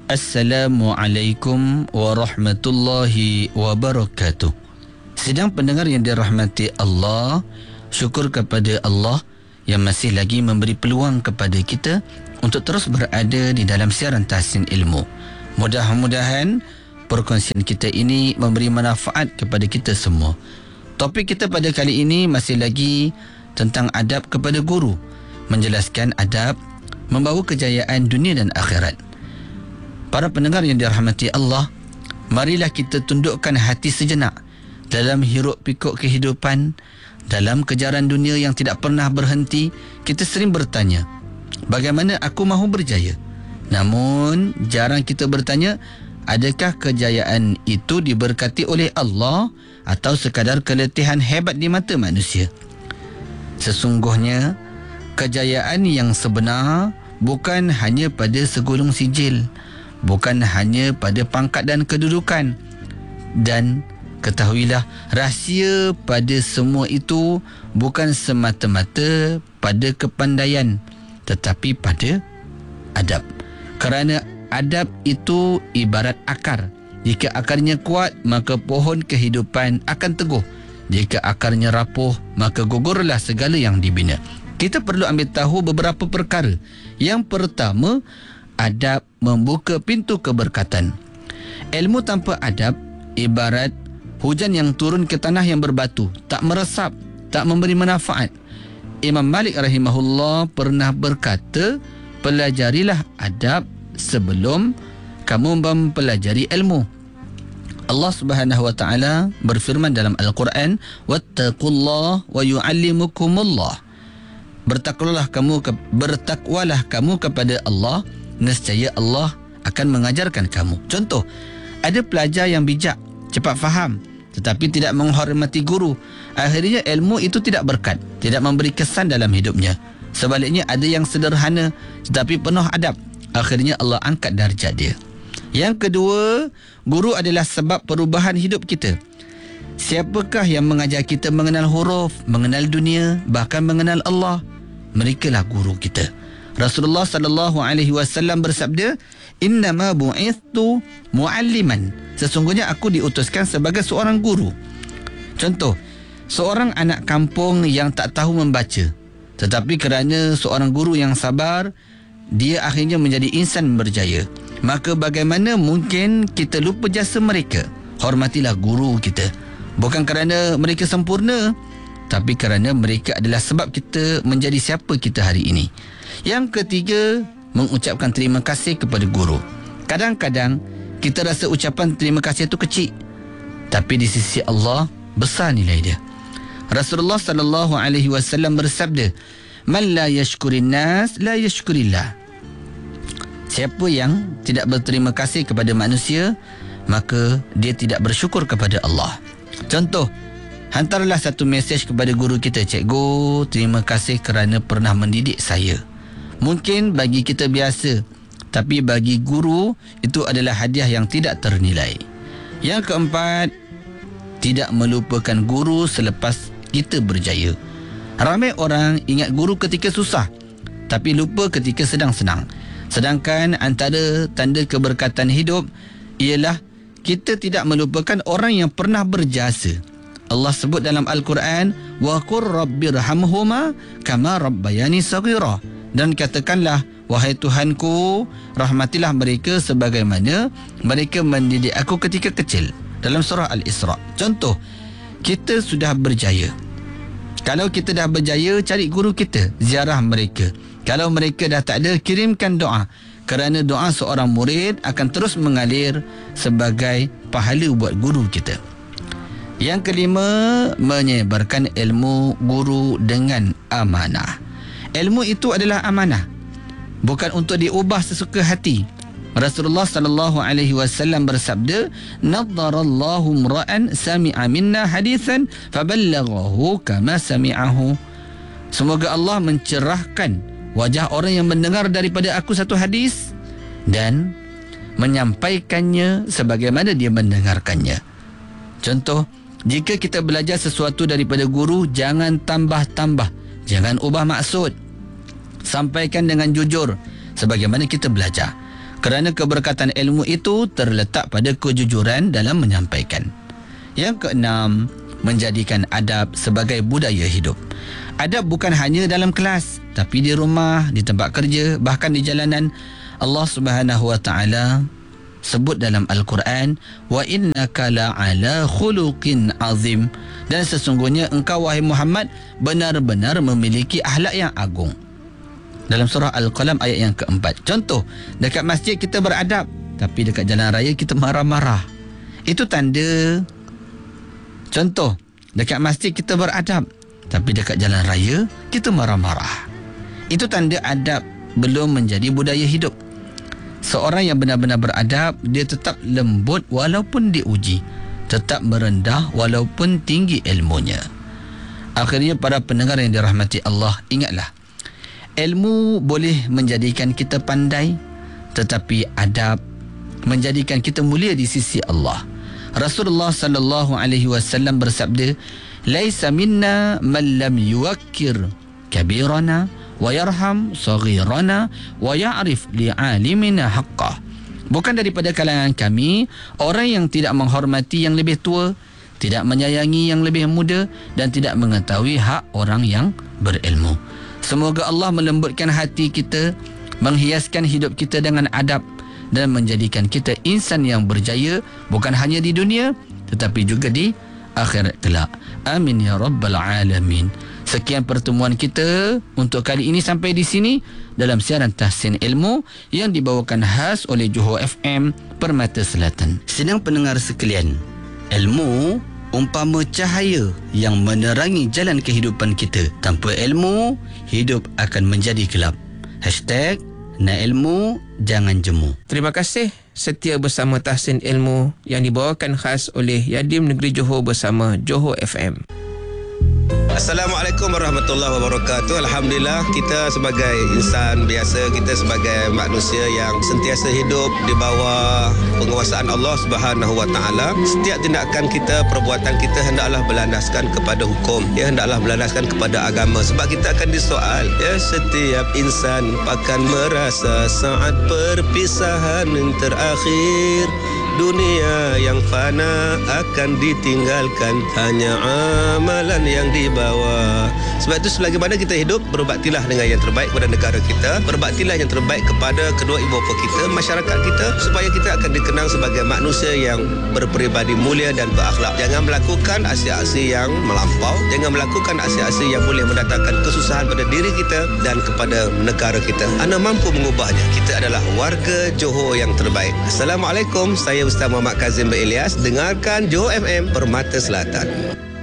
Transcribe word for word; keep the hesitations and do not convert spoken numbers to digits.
Assalamualaikum warahmatullahi wabarakatuh. Sedang pendengar yang dirahmati Allah, syukur kepada Allah yang masih lagi memberi peluang kepada kita untuk terus berada di dalam siaran Tahsin Ilmu. Mudah-mudahan perkongsian kita ini memberi manfaat kepada kita semua. Topik kita pada kali ini masih lagi tentang adab kepada guru, menjelaskan adab membawa kejayaan dunia dan akhirat. Para pendengar yang dirahmati Allah, marilah kita tundukkan hati sejenak dalam hiruk pikuk kehidupan, dalam kejaran dunia yang tidak pernah berhenti. Kita sering bertanya, bagaimana aku mahu berjaya? Namun jarang kita bertanya, adakah kejayaan itu diberkati oleh Allah atau sekadar keletihan hebat di mata manusia? Sesungguhnya kejayaan yang sebenar bukan hanya pada segulung sijil, bukan hanya pada pangkat dan kedudukan. Dan ketahuilah, rahsia pada semua itu bukan semata-mata pada kepandaian, tetapi pada adab. Kerana adab itu ibarat akar. Jika akarnya kuat, maka pohon kehidupan akan teguh. Jika akarnya rapuh, maka gugurlah segala yang dibina. Kita perlu ambil tahu beberapa perkara. Yang pertama, adab membuka pintu keberkatan. Ilmu tanpa adab ibarat hujan yang turun ke tanah yang berbatu, tak meresap, tak memberi manfaat. Imam Malik rahimahullah pernah berkata, pelajarilah adab sebelum kamu mempelajari ilmu. Allah Subhanahu wa taala berfirman dalam Al-Quran, wattaqullah wa yu'allimukumullah. Bertakwalah kamu bertakwalah kamu kepada Allah, nescaya Allah akan mengajarkan kamu. Contoh, ada pelajar yang bijak, cepat faham, tetapi tidak menghormati guru. Akhirnya ilmu itu tidak berkat, tidak memberi kesan dalam hidupnya. Sebaliknya, ada yang sederhana tetapi penuh adab. Akhirnya Allah angkat darjat dia. Yang kedua, guru adalah sebab perubahan hidup kita. Siapakah yang mengajar kita mengenal huruf, mengenal dunia, bahkan mengenal Allah? Merekalah guru kita. Rasulullah sallallahu alaihi wasallam bersabda, innama bu'ithtu mu'alliman. Sesungguhnya aku diutuskan sebagai seorang guru. Contoh, seorang anak kampung yang tak tahu membaca, tetapi kerana seorang guru yang sabar, dia akhirnya menjadi insan berjaya. Maka bagaimana mungkin kita lupa jasa mereka? Hormatilah guru kita. Bukan kerana mereka sempurna, tapi kerana mereka adalah sebab kita menjadi siapa kita hari ini. Yang ketiga, mengucapkan terima kasih kepada guru. Kadang-kadang kita rasa ucapan terima kasih itu kecil, tapi di sisi Allah besar nilai dia. Rasulullah sallallahu alaihi wasallam bersabda, man la yashkurin nas la yashkurillah. Siapa yang tidak berterima kasih kepada manusia, maka dia tidak bersyukur kepada Allah. Contoh, hantarlah satu mesej kepada guru kita, cikgu, terima kasih kerana pernah mendidik saya. Mungkin bagi kita biasa, tapi bagi guru itu adalah hadiah yang tidak ternilai. Yang keempat, tidak melupakan guru selepas kita berjaya. Ramai orang ingat guru ketika susah, tapi lupa ketika sedang senang. Sedangkan antara tanda keberkatan hidup ialah kita tidak melupakan orang yang pernah berjasa. Allah sebut dalam Al-Quran, wa qur rabbirhamhuma kama rabbayani saghira. Dan katakanlah, wahai Tuhanku, rahmatilah mereka sebagaimana mereka mendidik aku ketika kecil. Dalam surah Al-Isra. Contoh, kita sudah berjaya. Kalau kita dah berjaya, cari guru kita, ziarah mereka. Kalau mereka dah tak ada, kirimkan doa. Kerana doa seorang murid akan terus mengalir sebagai pahala buat guru kita. Yang kelima, menyebarkan ilmu guru dengan amanah. Ilmu itu adalah amanah, bukan untuk diubah sesuka hati. Rasulullah sallallahu alaihi wasallam bersabda, nadharallahu imra'an sami'a minna hadithan faballaghahu kama sami'ahu. Semoga Allah mencerahkan wajah orang yang mendengar daripada aku satu hadis dan menyampaikannya sebagaimana dia mendengarkannya. Contoh, jika kita belajar sesuatu daripada guru, jangan tambah-tambah, jangan ubah maksud. Sampaikan dengan jujur sebagaimana kita belajar. Kerana keberkatan ilmu itu terletak pada kejujuran dalam menyampaikan. Yang keenam, menjadikan adab sebagai budaya hidup. Adab bukan hanya dalam kelas, tapi di rumah, di tempat kerja, bahkan di jalanan. Allah Subhanahu wa taala sebut dalam Al-Quran, wa innaka la'ala khuluqin azim, dan sesungguhnya engkau wahai Muhammad benar-benar memiliki akhlak yang agung. Dalam surah Al-Qalam ayat yang keempat. Contoh, dekat masjid kita beradab, tapi dekat jalan raya kita marah-marah. Itu tanda. Contoh, dekat masjid kita beradab, tapi dekat jalan raya kita marah-marah. Itu tanda adab belum menjadi budaya hidup. Seorang yang benar-benar beradab, dia tetap lembut walaupun diuji, tetap merendah walaupun tinggi ilmunya. Akhirnya para pendengar yang dirahmati Allah, ingatlah, ilmu boleh menjadikan kita pandai, tetapi adab menjadikan kita mulia di sisi Allah. Rasulullah sallallahu alaihi wasallam bersabda, "Laisa minna man lam yuwakkir kabirana wa yarham saghirana wa ya'rif li'alimina haqqah." Bukan daripada kalangan kami orang yang tidak menghormati yang lebih tua, tidak menyayangi yang lebih muda, dan tidak mengetahui hak orang yang berilmu. Semoga Allah melembutkan hati kita, menghiaskan hidup kita dengan adab, dan menjadikan kita insan yang berjaya bukan hanya di dunia tetapi juga di akhirat kelak. Amin ya rabbal alamin. Sekian pertemuan kita untuk kali ini sampai di sini dalam siaran Tahsin Ilmu yang dibawakan khas oleh Johor F M Permata Selatan. Sedang pendengar sekalian, ilmu umpama cahaya yang menerangi jalan kehidupan kita. Tanpa ilmu, hidup akan menjadi gelap. Hashtag nak ilmu, jangan jemu. Terima kasih setia bersama Tahsin Ilmu yang dibawakan khas oleh Yadim Negeri Johor bersama Johor F M. Assalamualaikum warahmatullahi wabarakatuh. Alhamdulillah, kita sebagai insan biasa, kita sebagai manusia yang sentiasa hidup di bawah penguasaan Allah Subhanahu wa taala. Setiap tindakan kita, perbuatan kita hendaklah berlandaskan kepada hukum, ya, hendaklah berlandaskan kepada agama, sebab kita akan disoal, ya. Setiap insan akan merasa saat perpisahan terakhir. Dunia yang fana akan ditinggalkan, hanya amalan yang dibawa. Sebab itu selagi mana kita hidup, berbaktilah dengan yang terbaik kepada negara kita, berbaktilah yang terbaik kepada kedua ibu bapa kita, masyarakat kita, supaya kita akan dikenang sebagai manusia yang berperibadi mulia dan berakhlak. Jangan melakukan aksi-aksi yang melampau, jangan melakukan aksi-aksi yang boleh mendatangkan kesusahan pada diri kita dan kepada negara kita. Anda mampu mengubahnya. Kita adalah warga Johor yang terbaik. Assalamualaikum, saya Ustaz Muhammad Kazim bin Ilyas. Dengarkan Johor F M Permata Selatan.